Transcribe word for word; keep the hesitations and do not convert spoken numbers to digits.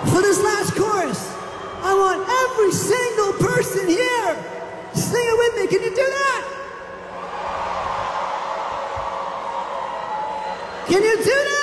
For this last chorus, I want every single person here to sing it with me. Can you do that? Can you do that?